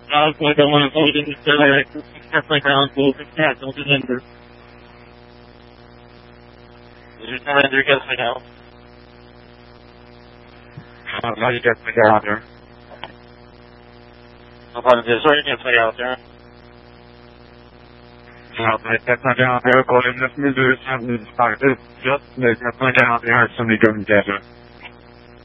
Like I want to hold in the cellar, stuff like that, don't surrender. Did you surrender against me now? No, you get me out there. No problem, just where you get me out there. No, but get me down there, go in this misery, something started, just get me down there, somebody go and get her.